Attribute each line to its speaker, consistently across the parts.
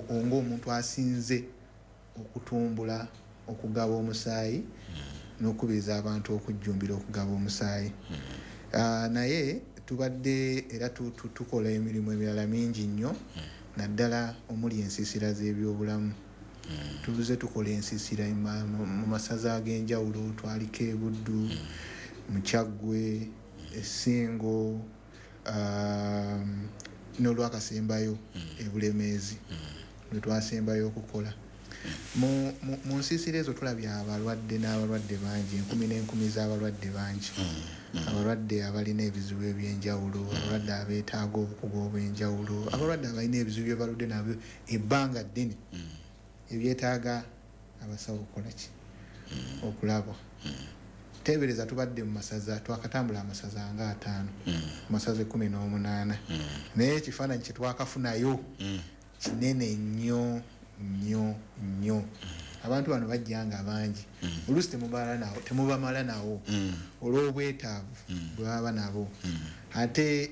Speaker 1: ng'omuntu asinze okutumbula okugaba omusaayi n'okubiriza abantu okujjumbira okugaba omusaayi. Naye tubadde era tukola emirimu emirala mingi nnyo naddala omuli ensiisira z'ebyobulamu. Tubuze tukola ensiisira mu masaza ag'enjawulo, twaliko e Buddu, mu Kyaggwe, e Ssingo, n'olwakasembayo e Bulemeezi lwe twasembayo okukola. Mu nsiisira ezo tulabye abalwadde n'abalwadde bangi, enkumi n'enkumi z'abalwadde bangi. Abalwadde abalina ebizibu eby'enjawulo, abalwadde abeetaaga obukugu obw'enjawulo, abalwadde abalina ebizibu bye baludde nabyo ebbanga ddene ebyetaaga abasawo okukola ki? Okulabwa. Teebereza tubadde mu masaza, twakatambula amasaza nga 5, masaza 18, naye ekifaananyi kye twakafunayo kinene nnyo nnyo nnyo. Abantu bano bajja nga bangi, oluusi temubamala nawo olw'obwetaavu bwe baba nabo, ate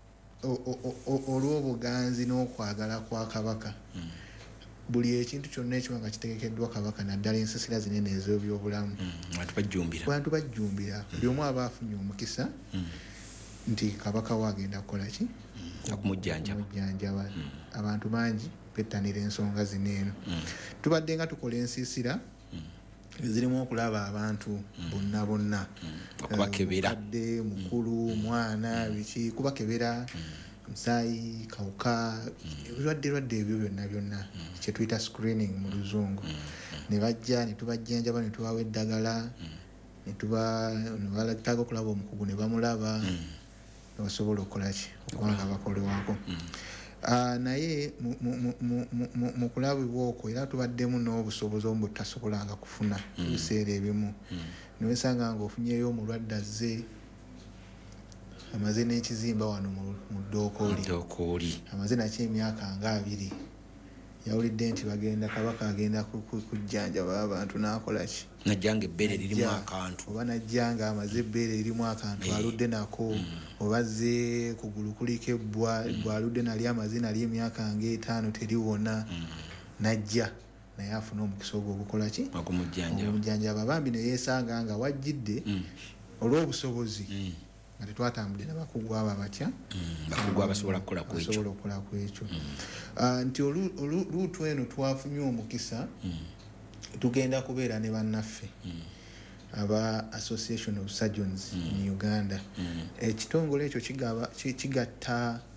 Speaker 1: olw'obuganzi n'okwagala kwa Kabaka. Buli ekintu kyonna ekiba nga kitegekeddwa Kabaka naddala ensiisira zinene ez'ebyobulamu abantu bajjumbira. Buli omu aba afunye omukisa nti Kabaka we agenda kukola ki? Okumujjanjaba. Abantu bangi bettanira ensonga zino eno. Tubadde nga tukola ensiisira zirimu okulaba abantu bonna
Speaker 2: okubakebera,
Speaker 1: mukadde, mukulu, mwana, biki, kubakebera musaayi, kawuka, ebirwadde ebyo byonna kye tuyita screening mu Luzungu. Ne bajja ne tubajjanjaba, ne tubawa eddagala, ne balagitaaga okulaba omukugu ne bamulaba, ne basobola okukola ki? Okuba nga bakolewako. Naye mu kulabibwa okwo era tubaddemu n'obusobozi omu butasobolanga kufuna ebiseera ebimu. Ne wesanga nga ofunyeyo omulwadde azze amaze n'ekizimba wano mu Ddookooli, amaze nakyo emyaka nga 2, yawulidde nti Kabaka agenda kujjanjaba abantu n'akola ki?
Speaker 2: Najjanga ebbeere lirimu akantu,
Speaker 1: oba najjanga amaze ebbeere lirimu akantu aludde nako, oba azze kugulu kuliko ebbwa aludde nali amaze nali emyaka nga 5 teriwona, najja naye afuna omukisa ogwo ogukola ki? Okumujjanjaba. Bambi ne yeesanga nga wajjidde olw'obusobozi nga tetwatambudde n'abakugu abo abatya
Speaker 2: bakugu abasobola kukola
Speaker 1: ku ekyo. Nti oluutu eno twafunye omukisa tugenda kubeera ne bannaffe aba Association of Surgeons in Uganda. Ekitongole ekyo kigatta